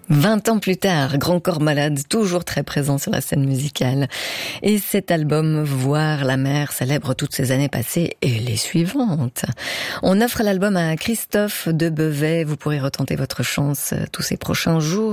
20 ans plus tard, Grand Corps Malade, toujours très présent sur la scène musicale. Et cet album, Voir la mer, célèbre toutes ces années passées et les suivantes. On offre l'album à Christophe de Bevet. Vous pourrez retenter votre chance tous ces prochains jours.